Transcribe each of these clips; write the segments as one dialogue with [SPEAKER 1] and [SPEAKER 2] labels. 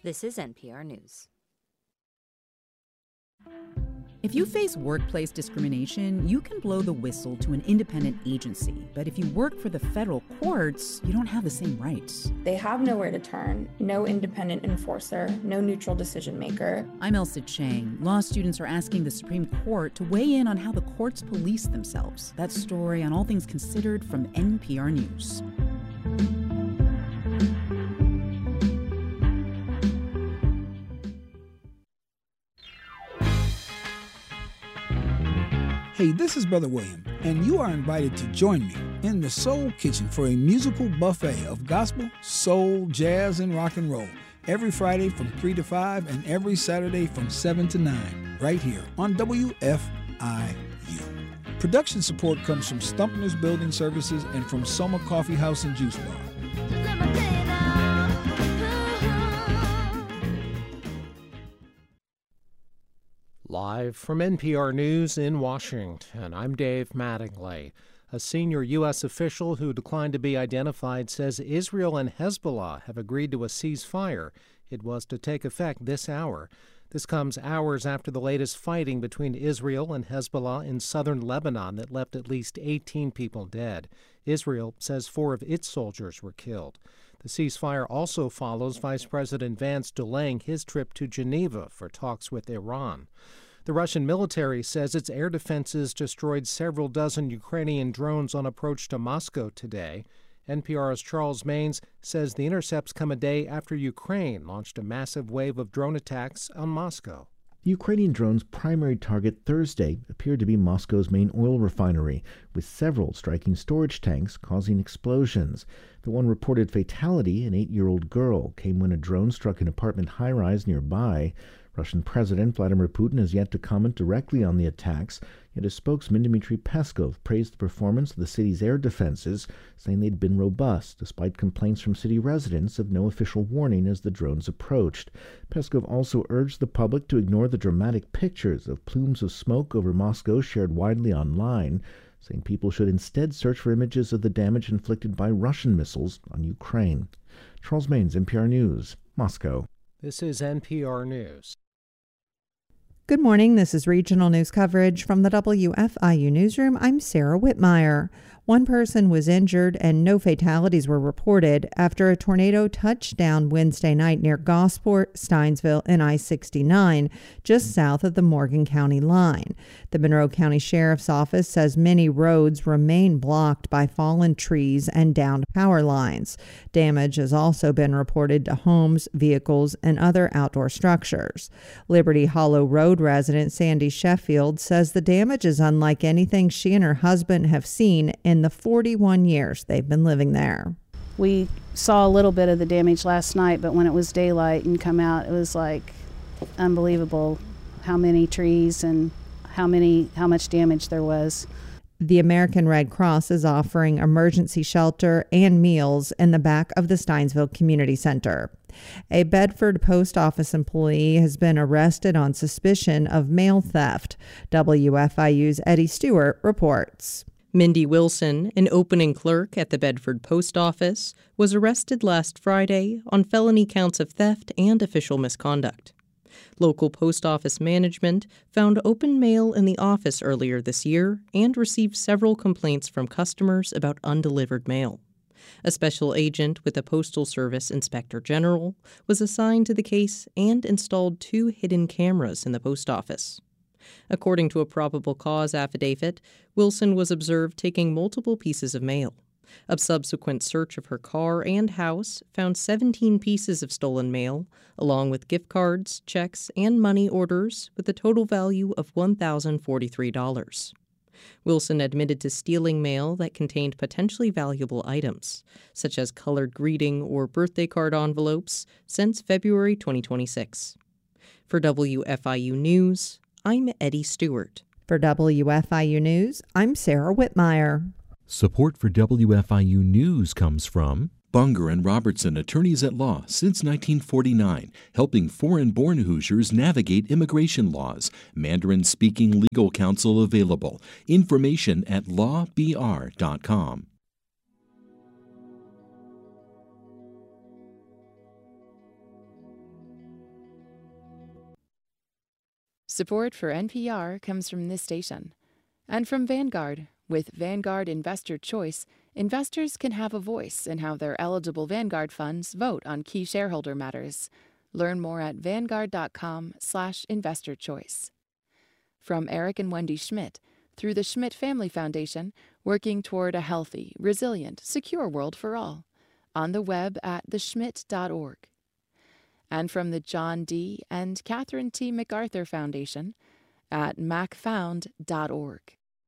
[SPEAKER 1] This is NPR News.
[SPEAKER 2] If you face workplace discrimination, you can blow the whistle to an independent agency. But if you work for the federal courts, you don't have the same rights.
[SPEAKER 3] They have nowhere to turn, no independent enforcer, no neutral decision maker.
[SPEAKER 2] I'm Elsa Chang. Law students are asking the Supreme Court to weigh in on how the courts police themselves. That story on All Things Considered from NPR News.
[SPEAKER 4] Hey, this is Brother William, and you are invited to join me in the Soul Kitchen for a musical buffet of gospel, soul, jazz, and rock and roll every Friday from 3 to 5 and every Saturday from 7 to 9, right here on WFIU. Production support comes from Stumpner's Building Services and from Soma Coffee House and Juice Bar.
[SPEAKER 5] Live from NPR News in Washington, I'm Dave Mattingly. A senior U.S. official who declined to be identified says Israel and Hezbollah have agreed to a ceasefire. It was to take effect this hour. This comes hours after the latest fighting between Israel and Hezbollah in southern Lebanon that left at least 18 people dead. Israel says 4 of its soldiers were killed. The ceasefire also follows Vice President Vance delaying his trip to Geneva for talks with Iran. The Russian military says its air defenses destroyed several dozen Ukrainian drones on approach to Moscow today. NPR's Charles Maynes says the intercepts come a day after Ukraine launched a massive wave of drone attacks on Moscow.
[SPEAKER 6] The Ukrainian drone's primary target Thursday appeared to be Moscow's main oil refinery, with several striking storage tanks, causing explosions. The one reported fatality, an 8-year-old girl, came when a drone struck an apartment high-rise nearby. Russian President Vladimir Putin has yet to comment directly on the attacks, yet his spokesman Dmitry Peskov praised the performance of the city's air defenses, saying they'd been robust, despite complaints from city residents of no official warning as the drones approached. Peskov also urged the public to ignore the dramatic pictures of plumes of smoke over Moscow shared widely online, saying people should instead search for images of the damage inflicted by Russian missiles on Ukraine. Charles Maynes, NPR News, Moscow.
[SPEAKER 5] This is NPR News.
[SPEAKER 7] Good morning. This is regional news coverage from the WFIU newsroom. I'm Sarah Whitmire. One person was injured and no fatalities were reported after a tornado touched down Wednesday night near Gosport, Steinsville, and I-69, just south of the Morgan County line. The Monroe County Sheriff's Office says many roads remain blocked by fallen trees and downed power lines. Damage has also been reported to homes, vehicles, and other outdoor structures. Liberty Hollow Road resident Sandy Sheffield says the damage is unlike anything she and her husband have seen in the 41 years they've been living there.
[SPEAKER 8] We saw a little bit of the damage last night, but when it was daylight and come out, it was like unbelievable how many trees and how much damage there was.
[SPEAKER 7] The American Red Cross is offering emergency shelter and meals in the back of the Steinsville Community Center. A Bedford post office employee has been arrested on suspicion of mail theft. WFIU's Eddie Stewart reports.
[SPEAKER 9] Mindy Wilson, an opening clerk at the Bedford Post Office, was arrested last Friday on felony counts of theft and official misconduct. Local post office management found open mail in the office earlier this year and received several complaints from customers about undelivered mail. A special agent with the Postal Service Inspector General was assigned to the case and installed 2 hidden cameras in the post office. According to a probable cause affidavit, Wilson was observed taking multiple pieces of mail. A subsequent search of her car and house found 17 pieces of stolen mail, along with gift cards, checks, and money orders with a total value of $1,043. Wilson admitted to stealing mail that contained potentially valuable items, such as colored greeting or birthday card envelopes, since February 2026. For WFIU News, I'm Eddie Stewart.
[SPEAKER 7] For WFIU News, I'm Sarah Whitmire.
[SPEAKER 10] Support for WFIU News comes from Bunger and Robertson, attorneys at law since 1949, helping foreign-born Hoosiers navigate immigration laws. Mandarin-speaking legal counsel available. Information at lawbr.com.
[SPEAKER 1] Support for NPR comes from this station. And from Vanguard. With Vanguard Investor Choice, investors can have a voice in how their eligible Vanguard funds vote on key shareholder matters. Learn more at vanguard.com/investorchoice. From Eric and Wendy Schmidt, through the Schmidt Family Foundation, working toward a healthy, resilient, secure world for all. On the web at theschmidt.org. And from the John D. and Catherine T. MacArthur Foundation at macfound.org.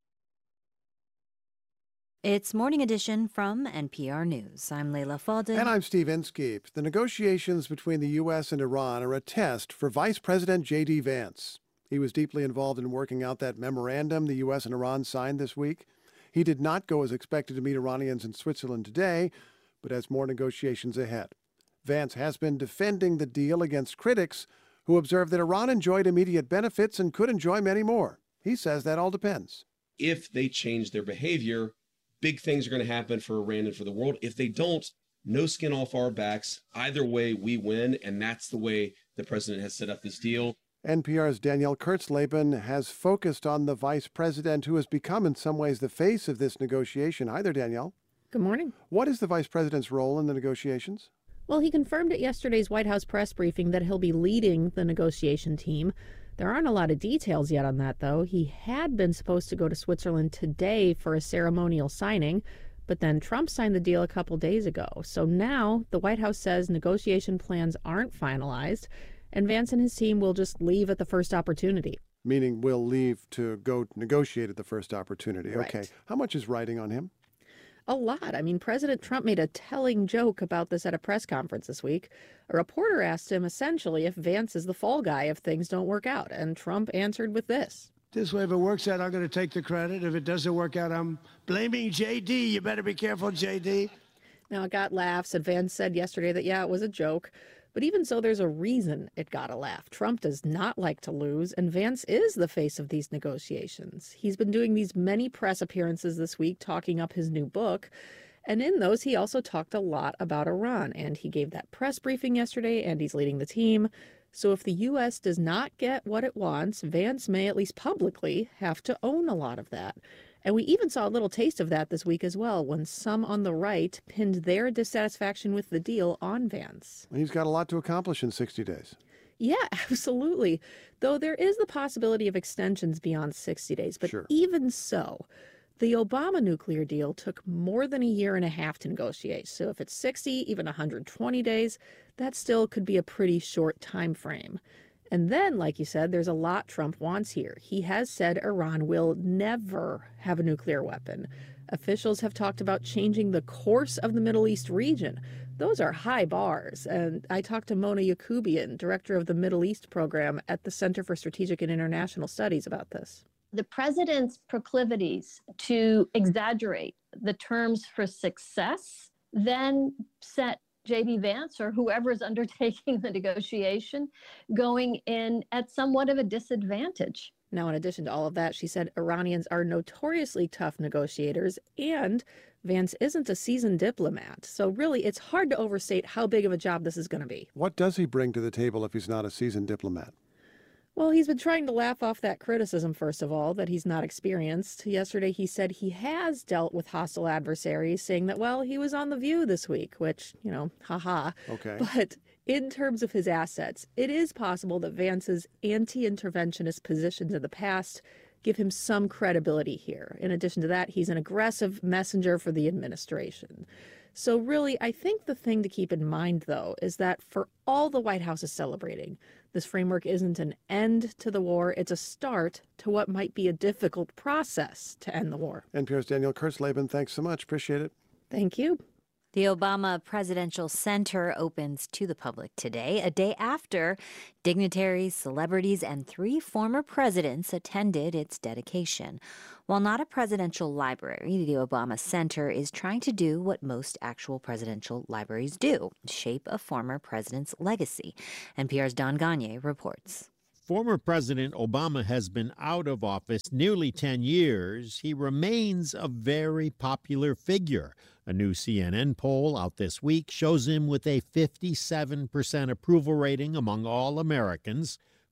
[SPEAKER 11] It's Morning Edition from NPR News. I'm Leila Fadel.
[SPEAKER 12] And I'm Steve Inskeep. The negotiations between the U.S. and Iran are a test for Vice President J.D. Vance. He was deeply involved in working out that memorandum the U.S. and Iran signed this week. He did not go as expected to meet Iranians in Switzerland today, but has more negotiations ahead. Vance has been defending the deal against critics who observe that Iran enjoyed immediate benefits and could enjoy many more. He says that all depends.
[SPEAKER 13] If they change their behavior, big things are going to happen for Iran and for the world. If they don't, no skin off our backs. Either way, we win, and that's the way the president has set up this deal.
[SPEAKER 12] NPR's Danielle Kurtzleben has focused on the vice president who has become in some ways the face of this negotiation. Hi there, Danielle.
[SPEAKER 14] Good morning.
[SPEAKER 12] What is the vice president's role in the negotiations?
[SPEAKER 14] Well, he confirmed at yesterday's White House press briefing that he'll be leading the negotiation team. There aren't a lot of details yet on that, though. He had been supposed to go to Switzerland today for a ceremonial signing, but then Trump signed the deal a couple days ago. So now the White House says negotiation plans aren't finalized, and Vance and his team will just leave at the first opportunity.
[SPEAKER 12] Meaning we'll leave to go negotiate at the first opportunity.
[SPEAKER 14] Right.
[SPEAKER 12] Okay. How much is riding on him?
[SPEAKER 14] A lot. I mean, President Trump made a telling joke about this at a press conference this week. A reporter asked him essentially if Vance is the fall guy if things don't work out, and Trump answered with this.
[SPEAKER 15] This way, if it works out, I'm going to take the credit. If it doesn't work out, I'm blaming J.D. You better be careful, J.D.
[SPEAKER 14] Now, it got laughs, and Vance said yesterday that, yeah, it was a joke. But even so, there's a reason it got a laugh. Trump does not like to lose, and Vance is the face of these negotiations. He's been doing these many press appearances this week talking up his new book. And in those, he also talked a lot about Iran. And he gave that press briefing yesterday, and he's leading the team. So if the U.S. does not get what it wants, Vance may, at least publicly, have to own a lot of that. And we even saw a little taste of that this week as well, when some on the right pinned their dissatisfaction with the deal on Vance.
[SPEAKER 12] He's got a lot to accomplish in 60 days.
[SPEAKER 14] Yeah, absolutely. Though there is the possibility of extensions beyond 60 days. But
[SPEAKER 12] Sure.
[SPEAKER 14] Even so, the Obama nuclear deal took more than a year and a half to negotiate. So if it's 60, even 120 days, that still could be a pretty short time frame. And then, like you said, there's a lot Trump wants here. He has said Iran will never have a nuclear weapon. Officials have talked about changing the course of the Middle East region. Those are high bars. And I talked to Mona Yacoubian, director of the Middle East program at the Center for Strategic and International Studies, about this.
[SPEAKER 16] The president's proclivities to exaggerate the terms for success then set J.D. Vance or whoever is undertaking the negotiation going in at somewhat of a disadvantage.
[SPEAKER 14] Now, in addition to all of that, she said Iranians are notoriously tough negotiators, and Vance isn't a seasoned diplomat. So really, it's hard to overstate how big of a job this is going to be.
[SPEAKER 12] What does he bring to the table if he's not a seasoned diplomat?
[SPEAKER 14] Well, he's been trying to laugh off that criticism, first of all, that he's not experienced. Yesterday, he said he has dealt with hostile adversaries, saying that, well, he was on The View this week, which, haha.
[SPEAKER 12] Okay.
[SPEAKER 14] But in terms of his assets, it is possible that Vance's anti-interventionist positions in the past give him some credibility here. In addition to that, he's an aggressive messenger for the administration. So really, I think the thing to keep in mind, though, is that for all the White House is celebrating, this framework isn't an end to the war. It's a start to what might be a difficult process to end the war.
[SPEAKER 12] NPR's Danielle Kurtzleben, thanks so much. Appreciate it.
[SPEAKER 14] Thank you.
[SPEAKER 11] The Obama Presidential Center opens to the public today, a day after dignitaries, celebrities, and 3 former presidents attended its dedication. While not a presidential library, the Obama Center is trying to do what most actual presidential libraries do, shape a former president's legacy. NPR's Don Gagne reports.
[SPEAKER 17] Former President Obama has been out of office nearly 10 years. He remains a very popular figure. A new CNN poll out this week shows him with a 57% approval rating among all Americans.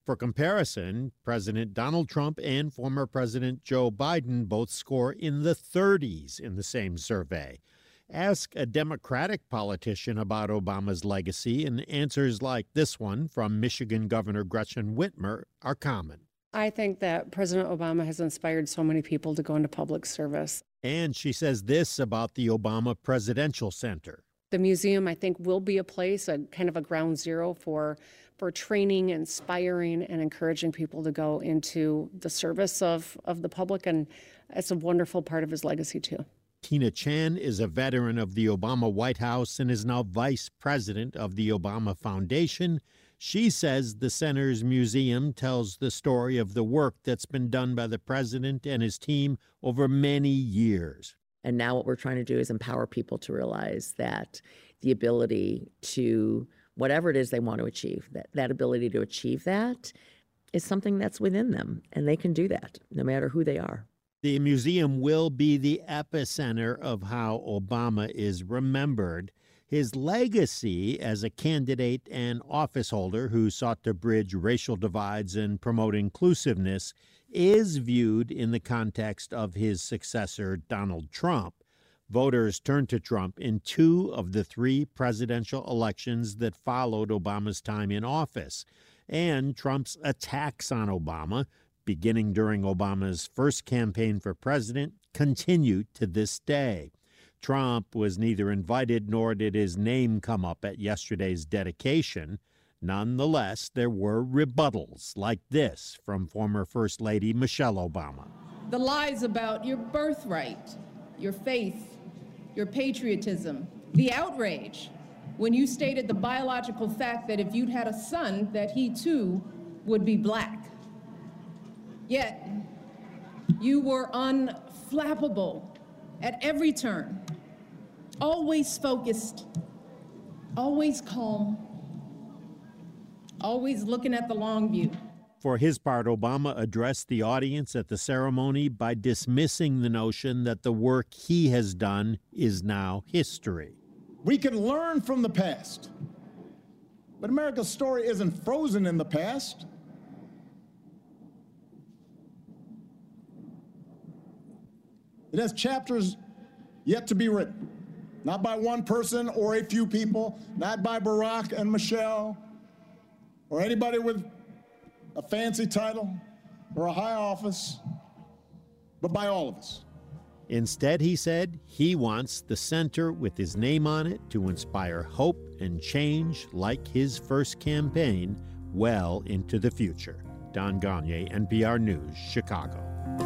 [SPEAKER 17] For comparison, President Donald Trump and former President Joe Biden both score in the 30s in the same survey. Ask a Democratic politician about Obama's legacy, and answers like this one from Michigan Governor Gretchen Whitmer are common.
[SPEAKER 18] I think that President Obama has inspired so many people to go into public service.
[SPEAKER 17] And she says this about the Obama Presidential Center.
[SPEAKER 18] The museum, I think, will be a place, a kind of a ground zero for training, inspiring, and encouraging people to go into the service of the public. And it's a wonderful part of his legacy, too.
[SPEAKER 17] Tina Chan is a veteran of the Obama White House and is now vice president of the Obama Foundation. She says the center's museum tells the story of the work that's been done by the president and his team over many years.
[SPEAKER 19] And now what we're trying to do is empower people to realize that the ability to, whatever it is they want to achieve, that ability to achieve that is something that's within them, and they can do that no matter who they are.
[SPEAKER 17] The museum will be the epicenter of how Obama is remembered. His legacy as a candidate and office holder who sought to bridge racial divides and promote inclusiveness is viewed in the context of his successor, Donald Trump. Voters turned to Trump in 2 of the 3 presidential elections that followed Obama's time in office. And Trump's attacks on Obama, beginning during Obama's first campaign for president, continue to this day. Trump was neither invited nor did his name come up at yesterday's dedication. Nonetheless, there were rebuttals like this from former First Lady Michelle Obama.
[SPEAKER 20] The lies about your birthright, your faith, your patriotism, the outrage when you stated the biological fact that if you'd had a son, that he too would be black. Yet, you were unflappable at every turn, always focused, always calm, always looking at the long view.
[SPEAKER 17] For his part, Obama addressed the audience at the ceremony by dismissing the notion that the work he has done is now history.
[SPEAKER 21] We can learn from the past, but America's story isn't frozen in the past. It has chapters yet to be written, not by one person or a few people, not by Barack and Michelle, or anybody with a fancy title or a high office, but by all of us.
[SPEAKER 17] Instead, he said, he wants the center with his name on it to inspire hope and change like his first campaign well into the future. Don Gagné, NPR News, Chicago.